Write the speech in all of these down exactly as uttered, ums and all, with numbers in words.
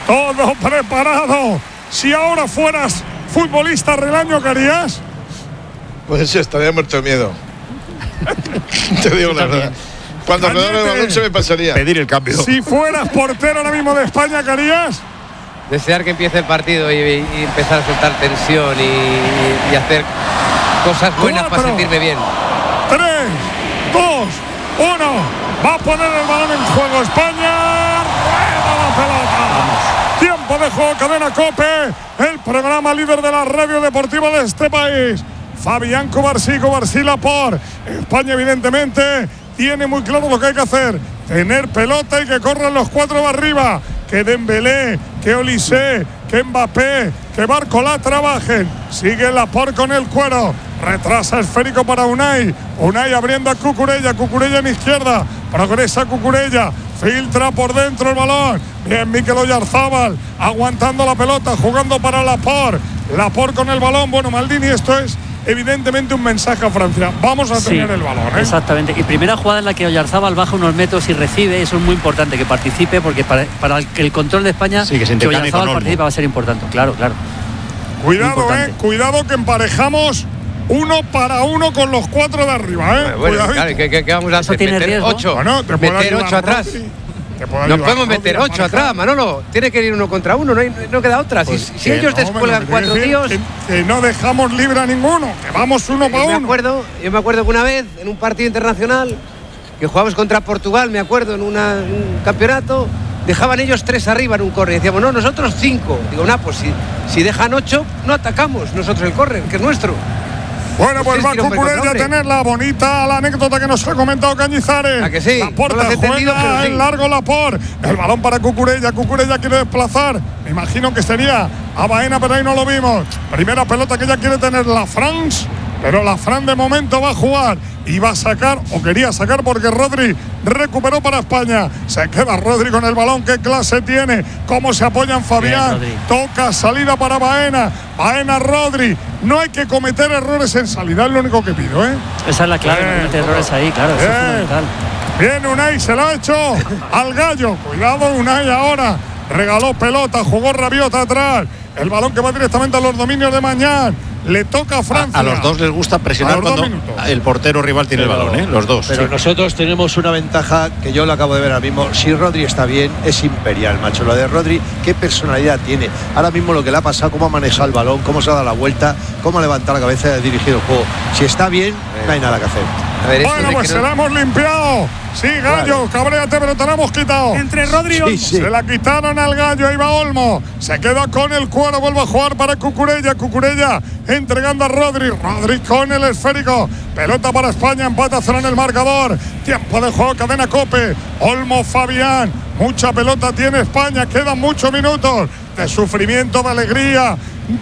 todo preparado. Si ahora fueras futbolista Relaño, ¿qué harías? Pues estaría muerto de miedo. Te digo la verdad. Cuando me doy el balón se me pasaría. Pedir el cambio. Si fueras portero ahora mismo de España, ¿qué harías? Desear que empiece el partido y, y empezar a soltar tensión y, y hacer cosas buenas Cuatro, para sentirme bien. Tres, dos, uno. Va a poner el balón en juego España. Rueda la pelota. Tiempo de juego, Cadena COPE, el programa líder de la radio deportiva de este país. Fabián Cobarsí, Cobarsí Laporte. España evidentemente tiene muy claro lo que hay que hacer. Tener pelota y que corran los cuatro de arriba. Que Dembélé, que Olise, que Mbappé, que Barcola trabajen. Sigue Laporte con el cuero. Retrasa esférico para Unai. Unai abriendo a Cucurella. Cucurella en izquierda. Progresa Cucurella. Filtra por dentro el balón. Bien, Mikel Oyarzábal aguantando la pelota, jugando para Laporte. Laporte con el balón. Bueno, Maldini, esto es evidentemente un mensaje a Francia. Vamos a tener sí, el balón, ¿eh? Exactamente. Y primera jugada en la que Oyarzábal baja unos metros y recibe. Eso es muy importante, que participe, porque para, para el, el control de España, sí, que, que Oyarzábal participe va a ser importante. Claro, claro. Cuidado, eh. Cuidado que emparejamos uno para uno con los cuatro de arriba, ¿eh? Bueno, claro, ¿qué, qué, qué vamos a hacer? Tiene meter riesgo. ocho. Bueno, te meter ocho atrás. No podemos meter ocho atrás, Manolo. Tiene que ir uno contra uno, no, hay, no queda otra. Pues si si ellos no, descuelgan bueno, cuatro tíos. Que, que no dejamos libre a ninguno, que vamos uno para uno. Me acuerdo, yo me acuerdo que una vez, en un partido internacional, que jugamos contra Portugal, me acuerdo, en una, un campeonato, dejaban ellos tres arriba en un córner. Decíamos, no, nosotros cinco. Digo, no, pues si, si dejan ocho, no atacamos nosotros el córner, que es nuestro. Bueno, pues, pues va Cucurella a tener la bonita la anécdota que nos ha comentado Cañizares. ¿A que sí? Laporte no lo has entendido, juega pero sí. En largo Laporte. El balón para Cucurella. Cucurella quiere desplazar. Me imagino que sería a Baena, pero ahí no lo vimos. Primera pelota que ya quiere tener la France. Pero la Fran de momento va a jugar y va a sacar, o quería sacar, porque Rodri recuperó para España. Se queda Rodri con el balón. ¿Qué clase tiene? ¿Cómo se apoya en Fabián? Bien, toca salida para Baena. Baena, Rodri. No hay que cometer errores en salida, es lo único que pido, ¿eh? Esa es la clave, no cometer errores ahí, claro. Eso es fundamental. Bien, Unai se lo ha hecho al Gallo. Cuidado, Unai ahora. Regaló pelota, jugó Rabiot atrás. El balón que va directamente a los dominios de Mañán. Le toca a Francia. A, a los dos les gusta presionar cuando el portero rival tiene pero, el balón, ¿eh? Los dos. Pero sí. Nosotros tenemos una ventaja que yo lo acabo de ver ahora mismo. Si Rodri está bien, es imperial, macho. Lo de Rodri, qué personalidad tiene. Ahora mismo lo que le ha pasado, cómo ha manejado el balón, cómo se ha dado la vuelta, cómo ha levantado la cabeza y ha dirigido el juego. Si está bien, no hay nada que hacer. A ver, bueno, pues se no... la hemos limpiado. Sí, Gallo, claro. Cabréate, pero te la hemos quitado. Entre Rodri y Olmo. Sí, sí. Se la quitaron al Gallo, ahí va Olmo. Se queda con el cuero, vuelve a jugar para Cucurella. Cucurella entregando a Rodri. Rodri con el esférico. Pelota para España, empata cero en el marcador. Tiempo de juego, Cadena COPE. Olmo, Fabián. Mucha pelota tiene España, quedan muchos minutos de sufrimiento, de alegría,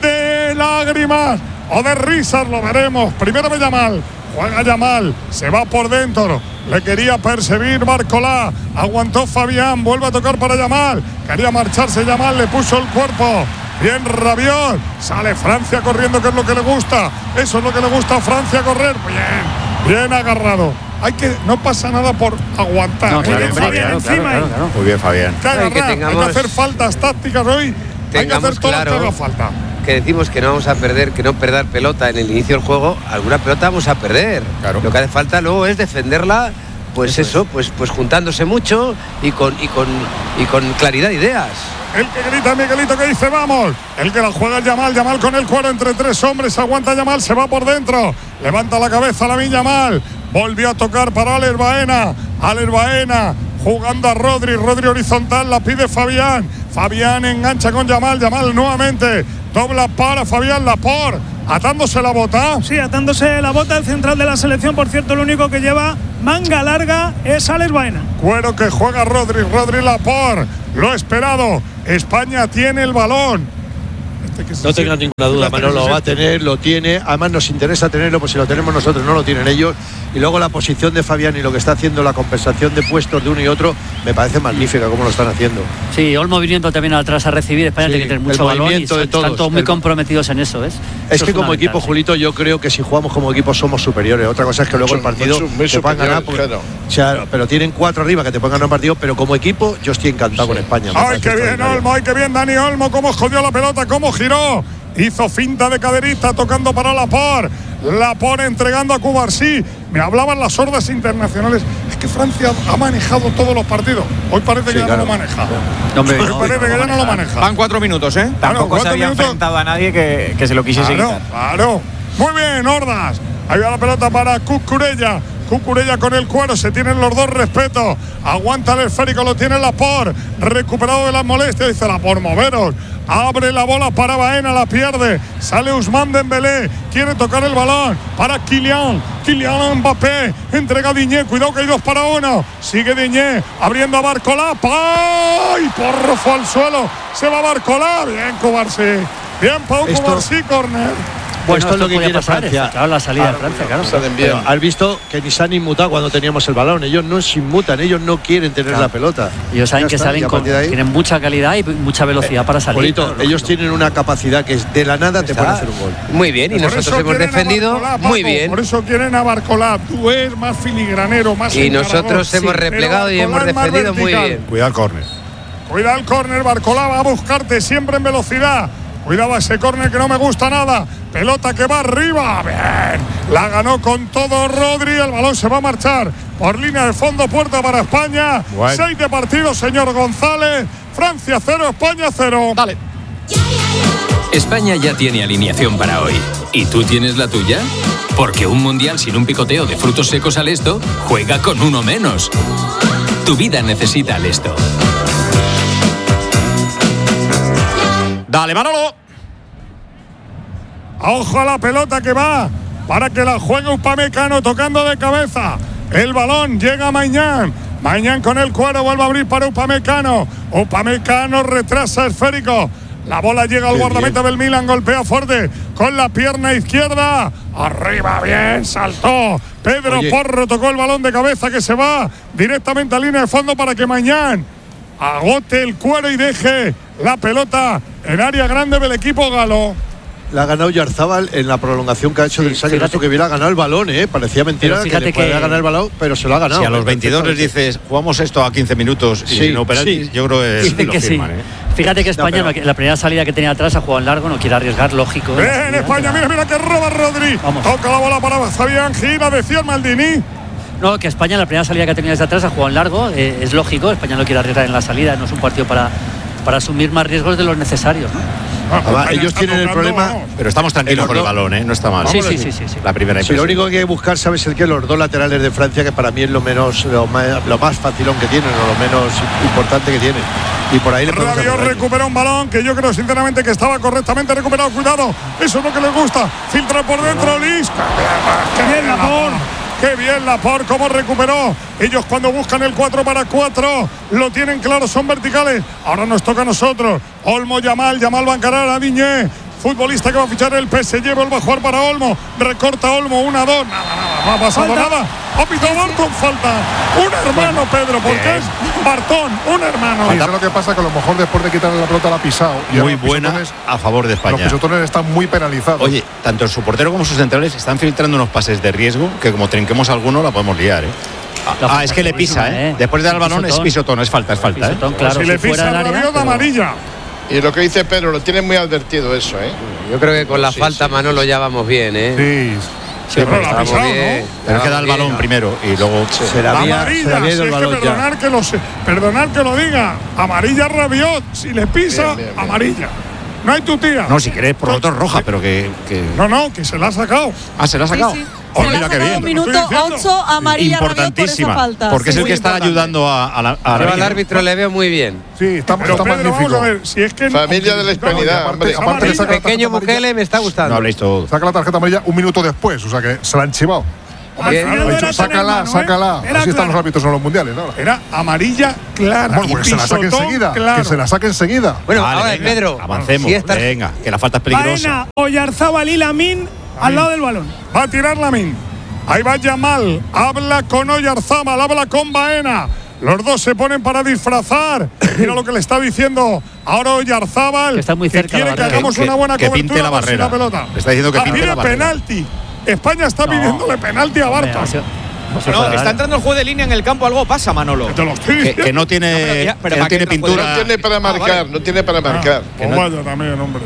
de lágrimas o de risas, lo veremos. Primero ve Yamal. Juega Yamal, se va por dentro. Le quería perseguir Barcola. Aguantó Fabián, vuelve a tocar para Yamal. Quería marcharse Yamal, le puso el cuerpo. Bien Rabiot. Sale Francia corriendo, que es lo que le gusta. Eso es lo que le gusta a Francia, correr. Bien, bien agarrado. Hay que, no pasa nada por aguantar. No, claro, bien, hombre, Fabián, claro, encima. Claro, claro, Muy bien, Fabián. Que agarrar, hay, que tengamos, hay que hacer faltas tácticas hoy. Hay que hacer todo claro lo que haga falta. Que decimos que no vamos a perder, que no perder pelota en el inicio del juego, alguna pelota vamos a perder. Claro. Lo que hace falta luego es defenderla, pues eso, eso pues, pues juntándose mucho y con, y con, y con claridad de ideas. El que grita Miguelito, que dice vamos. El que la juega el Yamal, Yamal con el cuero entre tres hombres, aguanta Yamal, se va por dentro. Levanta la cabeza la Yamal. Volvió a tocar para Alex Baena. Alex Baena jugando a Rodri, Rodri horizontal, la pide Fabián. Fabián engancha con Yamal, Yamal nuevamente. Dobla para Fabián Laporte, atándose la bota. Sí, atándose la bota, el central de la selección, por cierto, el único que lleva manga larga es Alex Baena. Cuero que juega Rodri, Rodri Laporte. Lo esperado, España tiene el balón. fuerte que se No tenga siente. ninguna duda, Fíjate Manolo que se lo va a siente. tener, lo tiene. Además nos interesa tenerlo, pues si lo tenemos nosotros no lo tienen ellos. Y luego la posición de Fabián y lo que está haciendo, la compensación de puestos de uno y otro, me parece magnífica como lo están haciendo. Sí, Olmo viniendo también atrás a recibir. España Sí, tiene que tener el mucho balón y movimiento de están todos. todos muy El- comprometidos en eso, ¿ves? Es Eso que como fundamental, equipo, sí. Julito, yo creo que si jugamos como equipo somos superiores. Otra cosa es que luego Mucho, el partido mucho, muy te puedan ganar. superiores, porque- claro. o sea, pero tienen cuatro arriba que te pueden ganar un partido, pero como equipo yo estoy encantado con España. me ¡Ay, parece qué bien, extraordinario. Olmo! ¡Ay, qué bien, Dani Olmo! ¿Cómo jodió la pelota? ¿Cómo giró? Hizo finta de caderista tocando para Laporte. Laporte entregando a Cubarsí. Me hablaban las hordas internacionales. Es que Francia ha manejado todos los partidos. Hoy parece Sí, que ya claro. no lo maneja. Hombre, Hoy no, parece no que lo ya no lo maneja. maneja. Van cuatro minutos, ¿eh? Tampoco cuatro se había minutos. enfrentado a nadie que, que se lo quisiese Claro, quitar. claro. Muy bien, Hordas. Ahí va la pelota para Cucurella. Cucurella con el cuero, se tienen los dos respetos. Aguanta el esférico, lo tiene Laporte. Recuperado de las molestias, dice Laporte, moveros. Abre la bola para Baena, la pierde. Sale Ousmane Dembélé, quiere tocar el balón para Kylian. Kylian Mbappé, entrega a Diñé, cuidado que hay dos para uno. Sigue Diñé, abriendo a Barcolá. ¡Ay! Porro fue al suelo. Se va Barcolá. Bien, Cubarsí. Bien, Pau Esto- Cubarsí, córner. Bueno, esto es lo que podía quiere pasar, Francia. es, Claro, la salida de Francia, claro. Salen bien. Pero has visto que ni se han inmutado cuando teníamos el balón. Ellos no se inmutan, ellos no quieren tener Claro. la pelota. Ellos saben Ya que está, y salen a con, partir de ahí- tienen mucha calidad y mucha velocidad para salir. Polito, claro, ellos lógico. tienen una capacidad que es de la nada te Está. pueden hacer un gol. Muy bien, y Por nosotros eso hemos quieren a defendido Barcolá, muy Paco, bien. Por eso quieren a Barcolá. Tú eres más filigranero, más Y encarador. nosotros hemos Sí, replegado pero y hemos Barcolá es más defendido muy vertical. bien. Cuidado el córner. Cuidado el córner, Barcolá va a buscarte siempre en velocidad. Cuidado a ese córner que no me gusta nada. Pelota que va arriba. Bien. La ganó con todo Rodri. El balón se va a marchar por línea de fondo. Puerta para España. Bueno. Seis de partido, señor González. Francia cero, España cero. Dale. España ya tiene alineación para hoy. ¿Y tú tienes la tuya? Porque un mundial sin un picoteo de frutos secos al esto juega con uno menos. Tu vida necesita al esto. Dale, Manolo. Ojo a la pelota que va para que la juegue Upamecano tocando de cabeza. El balón llega a Mañán. Mañán con el cuero vuelve a abrir para Upamecano. Upamecano retrasa esférico. La bola llega al Qué guardameta bien. del Milan, golpea fuerte con la pierna izquierda. Arriba, bien, saltó. Pedro Oye. Porro tocó el balón de cabeza que se va directamente a línea de fondo para que Mañán agote el cuero y deje la pelota en área grande del equipo galo. La ha ganado Yarzábal en la prolongación que ha hecho Sí, del saque. fíjate. Esto que hubiera ganado el balón, ¿eh? Parecía mentira Pero que fíjate le podía que- ganar el balón, pero se lo ha ganado. Si a los ¿eh? veintidós les Perfectamente. dices, jugamos esto a quince minutos y Sí, no penaltis, sí. yo creo que Dicen lo que sí. firman, ¿eh? Fíjate que España, No, pero- no- la primera salida que tenía atrás ha jugado en largo, no quiere arriesgar, lógico. Bien, La salida, España, que mira, mira que roba Rodri. Vamos. Toca la bola para Fabián, gira, decía el Maldini. No, que España, la primera salida que ha tenido desde atrás ha jugado en largo, eh, es lógico, España no quiere arriesgar en la salida, no es un partido para, para asumir más riesgos de los necesarios, ¿no? Además, España ellos está tienen el tocando, problema. vamos. Pero estamos tranquilos El con el horno- balón, ¿eh? No está mal. Sí, sí, sí, sí, sí. La primera Si lo impresión. único que hay que buscar, ¿sabes el qué? Los dos laterales de Francia, que para mí es lo menos lo más, lo más facilón que tienen, o lo menos importante que tienen. Y por ahí le podemos Rabiot hacer daño. recupera un balón que yo creo sinceramente que estaba correctamente recuperado. Cuidado, eso es lo que les gusta. Filtra por dentro, Lis. ¡Qué bien Laporte! ¡Qué bien Laporte! ¿Cómo recuperó? Ellos cuando buscan el cuatro para cuatro lo tienen claro, son verticales. Ahora nos toca a nosotros. Olmo, Yamal, Yamal va a encarar a Diñé. Futbolista que va a fichar el P S G, vuelve a jugar para Olmo. Recorta Olmo, una, dos. Nada, nada, no ha pasado Falta. nada. Ha pitado Barton, falta. Un hermano, Pedro, porque es Bartón, un hermano. Sí, eso es lo que pasa, que a lo mejor después de quitarle la pelota la ha pisado. Y Muy ahora los buena pisotones- a favor de Los España. pisotones están muy penalizados. Oye, tanto su portero como sus centrales están filtrando unos pases de riesgo que como trinquemos alguno la podemos liar, ¿eh? La Ah, falta es que le clarísima, pisa, ¿eh? ¿eh? Después de dar el balón es Pisotón. pisotón, es falta, es falta, ¿eh? Pisotón, claro, si le fuera pisa del área, Rabiot, pero- amarilla. Y lo que dice Pedro, lo tiene muy advertido eso, ¿eh? Yo creo que con la Sí, falta, sí. Manolo, ya vamos bien, ¿eh? Sí. Sí, pero la ha Vamos pisado, bien. ¿no? Pero es que da el Vamos balón bien. primero y luego Se la había, se Amarilla, le había si ido es el que balón ya. perdonar que, lo, se- perdonar que lo diga. Amarilla Rabiot, si le pisa, Bien, bien, bien. amarilla. No hay tu tía. no, si querés por lo otro roja, pero que, que... No, no, que se la ha sacado. Ah, se la ha sacado. Sí, sí. Oh, Se la mira ha qué sacado bien. un minuto Te lo estoy diciendo. ocho, amarilla Rabiot por esa Importantísima, falta. porque es Sí. el que está importante. ayudando a, a la a Yo la- al árbitro le veo muy bien. Sí, está, Pero está Pedro, magnífico. vamos a ver, si es que Familia de la hispanidad, aparte- hombre. aparte le saca la Pequeño tarjeta amarilla. Bukele me está No gustando. habléis todo. Saca la tarjeta amarilla un minuto después, o sea que se la han chivado. Al final no era tener sácala, mano, ¿eh? sácala. Era Así están clara. los árbitros en los mundiales, ¿no? Era amarilla clara. Bueno, y pues que se la saque pisotón enseguida. claro. Que se la saque enseguida. Bueno, Vale, ahora venga, Pedro. avancemos. Si esta- Venga, que la falta es peligrosa. Baena, Oyarzábal y Lamín al lado del balón. Va a tirar Lamín. Ahí va Yamal. Habla con Oyarzábal, habla con Baena. Los dos se ponen para disfrazar. Mira lo que le está diciendo ahora Oyarzábal. Que está muy cerca quiere la que barrera. hagamos Que- una buena que cobertura. pinte la por si barrera. pelota. Le está diciendo que Ah, pinte pide la barrera. penalti. España está No. pidiéndole penalti a Bartra. Hombre, no se- No, que está entrando el juego de línea en el campo, algo pasa, Manolo. Te lo estoy Que, diciendo. que no tiene, No, pero ya- pero que no para tiene que- pintura. No tiene para marcar, vale. no tiene para marcar. Pues no- vaya también, hombre.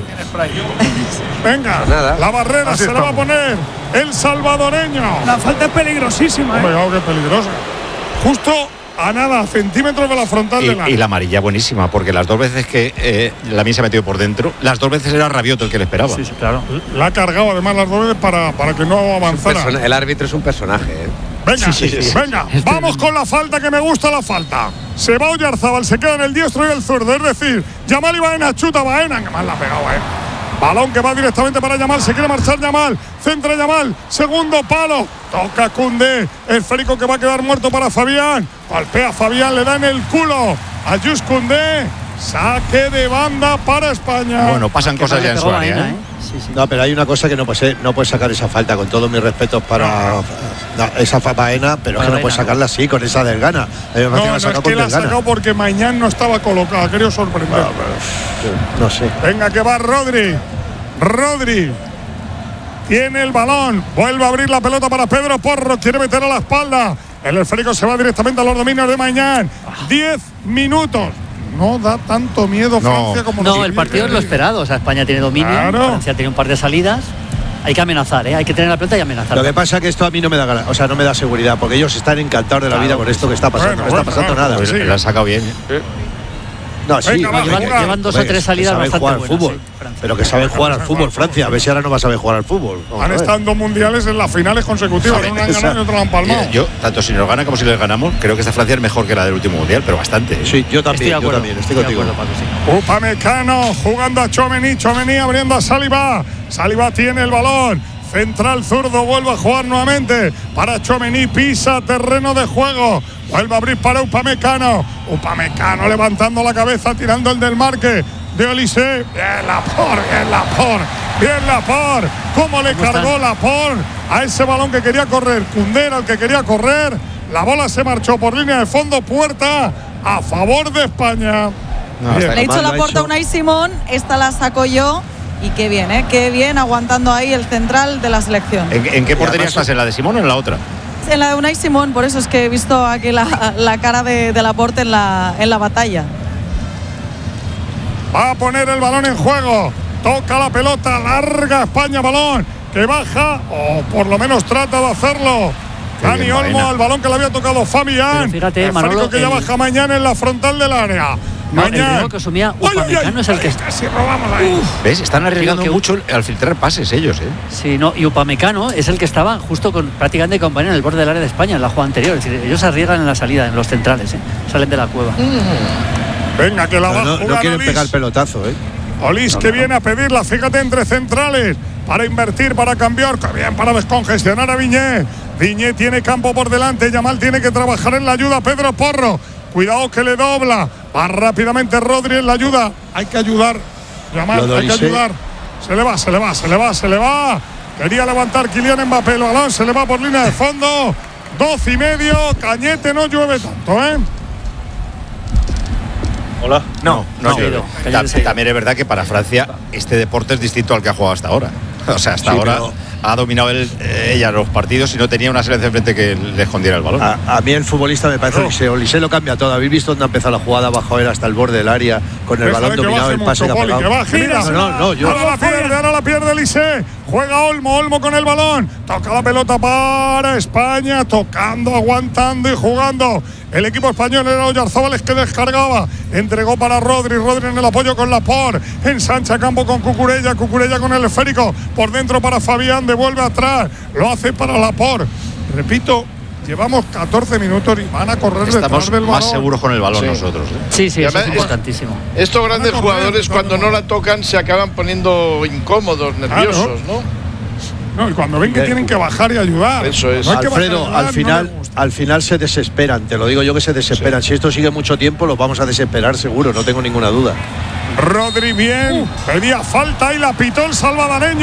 Venga, Nada. la barrera Así se la va a estamos. poner el salvadoreño. La falta es peligrosísima, Hombre, ¿eh? claro que peligrosa. Justo a nada, centímetros de la frontal de la. Y, y la amarilla buenísima, porque las dos veces que eh, Lamín se ha metido por dentro, las dos veces era Rabiot el que le esperaba. Sí, sí, claro. La ha cargado además las dos veces para, para que no avanzara. Persona- El árbitro es un personaje, ¿eh? Venga, Sí, sí, sí. venga, vamos con la falta, que me gusta la falta. Se va Oyarzábal, se queda en el diestro y el zurdo. Es decir, Yamal y Baena, chuta Baena, que mal la ha pegado, eh. Balón que va directamente para Yamal, se quiere marchar Yamal, centra Yamal, segundo palo, toca Koundé, esférico que va a quedar muerto para Fabián, golpea Fabián, le da en el culo a Jules Koundé, saque de banda para España. Bueno, pasan cosas ya en su área. Baena, ¿eh? ¿eh? Sí, sí. No, pero hay una cosa que no puede ser, no puedes sacar esa falta, con todos mis respetos para no, esa fa- Baena, pero es que no Baena, puedes no. sacarla así, con esa desgana. A mí me parece no, que no, la ha es sacado que con la ha desgana. sacado porque Mañán no estaba colocado, ha querido sorprender. Ah, pero, no sé. Venga, que va Rodri. Rodri. Tiene el balón. Vuelve a abrir la pelota para Pedro Porro. Quiere meter a la espalda. El esférico se va directamente a los dominios de Mañán. Diez minutos. No da tanto miedo No. Francia como No, nos el partido es lo quiere. esperado. O sea, España tiene dominio. Claro. Francia tiene un par de salidas. Hay que amenazar, ¿eh? Hay que tener la pelota y amenazar. Lo que pasa es que esto a mí no me da gana, o sea, no me da seguridad, porque ellos están encantados de la vida con esto que está pasando. Bueno, no está bueno, pasando bueno, nada. Pues sí. la ha sacado bien. ¿eh? No, sí, Venga, va, oye, llevan- que- llevan dos o hombre, tres que salidas saben bastante jugar al buenas, fútbol, sí, Francia. pero que saben jugar al fútbol, Francia. A ver si ahora no va a saber jugar al fútbol. Vamos Han a ver. estado en dos mundiales en las finales consecutivas. Una han ganado y otra la han palmado. Mira, yo, tanto si nos gana como si les ganamos, creo que esta Francia es mejor que la del último mundial, pero bastante. ¿eh? Sí, yo Estoy también, de yo acuerdo. también, estoy de contigo. acuerdo, Paco, sí. Upamecano jugando a Tchouaméni, Tchouaméni abriendo a Saliba. Saliba tiene el balón. Central zurdo, vuelve a jugar nuevamente para Tchouaméni, pisa terreno de juego. Vuelve a abrir para Upamecano. Upamecano levantando la cabeza, tirando el del marque de Olise. Bien Laporte, bien Laporte, bien Laporte. ¿Cómo le ¿Cómo cargó están? Laporte a ese balón que quería correr? Koundé era el que quería correr. La bola se marchó por línea de fondo, puerta a favor de España. No, Bien. está Le he hecho mal lo la ha puerta a hecho. Unai Simón, esta la saco yo. Y qué bien, ¿eh? Qué bien aguantando ahí el central de la selección. ¿En, en qué portería además- estás? ¿En la de Simón o en la otra? En la de Unai Simón, por eso es que he visto aquí la, la cara de, de Laporte en la, en la batalla. Va a poner el balón en juego. Toca la pelota, larga España, balón que baja, o por lo menos trata de hacerlo. Qué Dani bien, Olmo Baena. al balón que le había tocado Fabián. Pero fíjate, el Manolo, Fábrico que ya el- baja mañana en la frontal del área. No, el Mañán. riesgo que asumía ¡Ay, ay, ay! Upamecano es el que- Ay, casi robamos ahí. ¿Ves? Están arriesgando Digo que- mucho al filtrar pases ellos, ¿eh? Sí, no, y Upamecano es el que estaba justo con prácticamente compañero en el borde del área de España en la jugada anterior. Es decir, ellos arriesgan en la salida, en los centrales, ¿eh? Salen de la cueva. Venga, que la va No, a no, no jugar quieren Olís. pegar el pelotazo, ¿eh? Olís que viene a pedirla, fíjate, entre centrales, para invertir, para cambiar, que bien, para descongestionar a Viñé. Viñé tiene campo por delante, Yamal tiene que trabajar en la ayuda, Pedro Porro. Cuidado que le dobla, va rápidamente Rodri en la ayuda. Hay que ayudar, Yamal, Lo de hay que Olise. ayudar. Se le va, se le va, se le va, se le va. Quería levantar Kylian Mbappé, el balón se le va por línea de fondo. Doce y medio, Cañete, no llueve tanto, ¿eh? Hola. No, no, no. llueve. Se ha ido, Ta- Cañete se ha ido. También es verdad que para Francia este deporte es distinto al que ha jugado hasta ahora. O sea, hasta Sí, ahora pero- ha dominado él, eh, ella los partidos y no tenía una selección enfrente que le escondiera el balón. A, a mí el futbolista me parece Olise. Olise lo cambia todo. ¿Habéis visto dónde ha empezado la jugada bajo él hasta el borde del área con el Déjale balón que dominado, baje el pase que mucho, ha Poli, pegado? que baje, mira. No, no, no, yo- Ahora la pierde, ahora la pierde Elise. Juega Olmo, Olmo con el balón. Toca la pelota para España, tocando, aguantando y jugando. El equipo español era Oyarzábal que descargaba. Entregó para Rodri, Rodri en el apoyo con Laporte. Ensancha campo con Cucurella, Cucurella con el esférico. Por dentro para Fabián, devuelve atrás. Lo hace para Laporte. Repito, llevamos catorce minutos y van a correr Estamos detrás del balón. más seguros con el balón Sí. nosotros. ¿eh? Sí, sí, Y eso es además, importantísimo. Estos grandes Van a correr, jugadores, van a cuando no la tocan, se acaban poniendo incómodos, nerviosos, ¿no? No, y cuando ven que tienen que bajar y ayudar. Eso es. No hay que Alfredo, bajar y ayudar, al final, no al final se desesperan, te lo digo yo que se desesperan. Sí. Si esto sigue mucho tiempo, los vamos a desesperar seguro, no tengo ninguna duda. Rodri bien, pedía falta y la pitó el salvadoreño.